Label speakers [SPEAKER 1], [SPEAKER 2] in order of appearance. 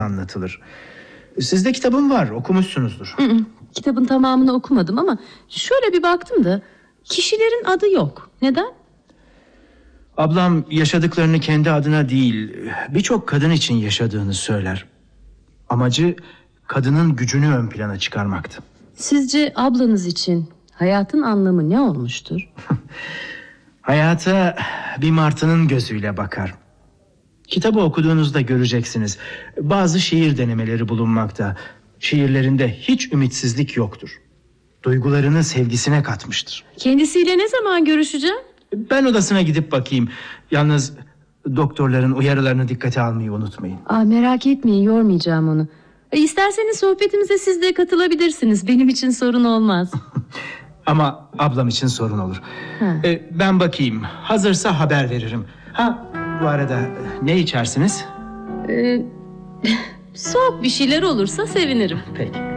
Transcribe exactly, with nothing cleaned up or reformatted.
[SPEAKER 1] anlatılır. Sizde kitabım var, okumuşsunuzdur.
[SPEAKER 2] Hı hı. Kitabın tamamını okumadım ama şöyle bir baktım da kişilerin adı yok. Neden?
[SPEAKER 1] Ablam yaşadıklarını kendi adına değil, birçok kadın için yaşadığını söyler. Amacı kadının gücünü ön plana çıkarmaktı.
[SPEAKER 2] Sizce ablanız için hayatın anlamı ne olmuştur?
[SPEAKER 1] Hayata bir martının gözüyle bakar. Kitabı okuduğunuzda göreceksiniz. Bazı şiir denemeleri bulunmakta. Şiirlerinde hiç ümitsizlik yoktur. Duygularını sevgisine katmıştır.
[SPEAKER 2] Kendisiyle ne zaman görüşeceğim?
[SPEAKER 1] Ben odasına gidip bakayım. Yalnız doktorların uyarılarını dikkate almayı unutmayın.
[SPEAKER 2] Aa, merak etmeyin, yormayacağım onu. E, isterseniz sohbetimize siz de katılabilirsiniz. Benim için sorun olmaz.
[SPEAKER 1] Ama ablam için sorun olur. Ee, ben bakayım. Hazırsa haber veririm. Ha, bu arada ne içersiniz?
[SPEAKER 2] Ee, soğuk bir şeyler olursa sevinirim.
[SPEAKER 1] Peki.